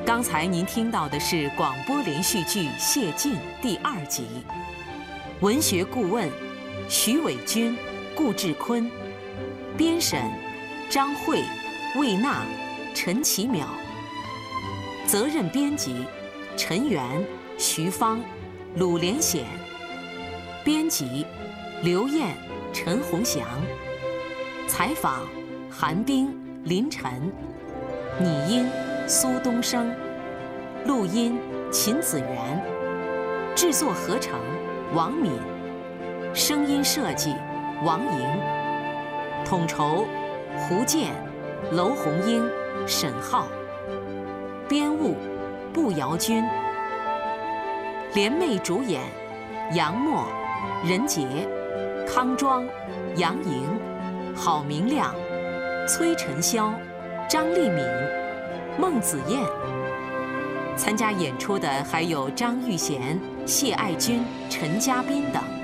刚才您听到的是广播连续剧《谢晋》第2集，文学顾问徐伟军、顾志坤，编审张慧、魏娜、陈其淼，责任编辑陈元、徐芳、鲁连显，编辑刘燕、陈鸿祥，采访韩冰、林晨，拟音苏东升，录音秦子元，制作合成王敏，声音设计王莹，统筹胡健、娄红英、沈浩，编务步瑶君，联袂主演杨默、任杰、康庄、杨莹、郝明亮、崔晨霄、张丽敏、孟子燕。参加演出的还有张玉贤、谢爱君、陈嘉宾等。